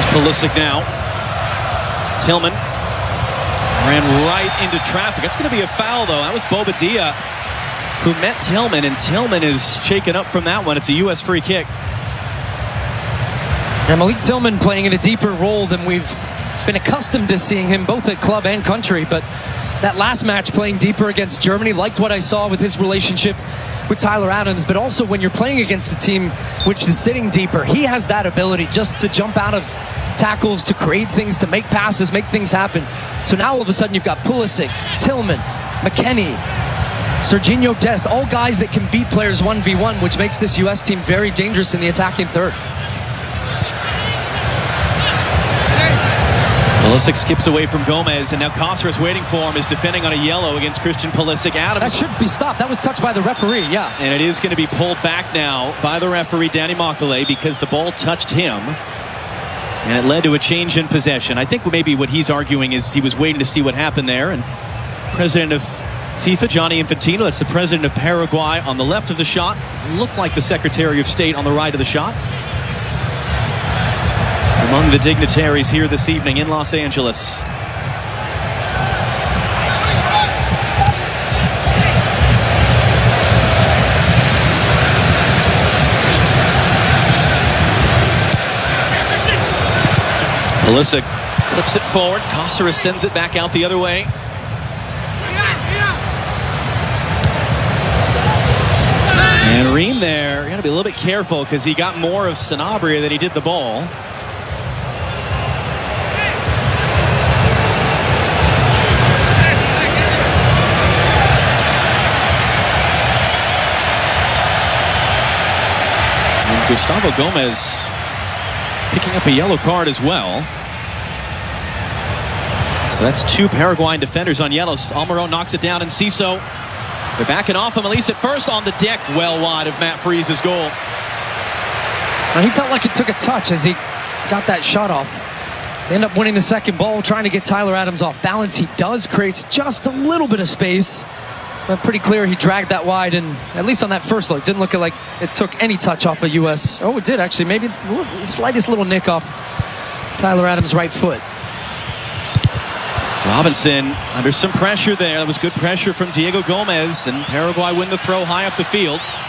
Pulisic now. Tillman ran right into traffic. That's going to be a foul, though. That was Bobadilla who met Tillman, and Tillman is shaken up from that one. It's a U.S. free kick. And Malik Tillman playing in a deeper role than we've been accustomed to seeing him, both at club and country. But that last match, playing deeper against Germany, liked what I saw with his relationship with Tyler Adams. But also when you're playing against a team which is sitting deeper, he has that ability just to jump out of tackles, to create things, to make passes, make things happen. So now all of a sudden you've got Pulisic, Tillman, McKennie, Serginho Dest, all guys that can beat players 1v1, which makes this U.S. team very dangerous in the attacking third. Pulisic skips away from Gomez, and now Cáceres waiting for him, is defending on a yellow against Christian Pulisic. Adams. That should be stopped. That was touched by the referee, yeah. And it is going to be pulled back now by the referee, Danny Makele, because the ball touched him. And it led to a change in possession. I think maybe what he's arguing is he was waiting to see what happened there. And president of FIFA, Gianni Infantino, that's the president of Paraguay, on the left of the shot. Looked like the Secretary of State on the right of the shot. Among the dignitaries here this evening in Los Angeles. Pulisic clips it forward. Cáceres sends it back out the other way. And Ream there, got to be a little bit careful because he got more of Sanabria than he did the ball. And Gustavo Gomez picking up a yellow card as well. So that's two Paraguayan defenders on yellows. Almiron knocks it down, and Ciso, they're backing off him, at least at first, on the deck, well wide of Matt Freese's goal. And he felt like it took a touch as he got that shot off. They end up winning the second ball, trying to get Tyler Adams off balance. He does, creates just a little bit of space. But pretty clear he dragged that wide, and at least on that first look, didn't look like it took any touch off of U.S. Oh, it did, actually. Maybe the slightest little nick off Tyler Adams' right foot. Robinson under some pressure there. That was good pressure from Diego Gomez, and Paraguay win the throw high up the field.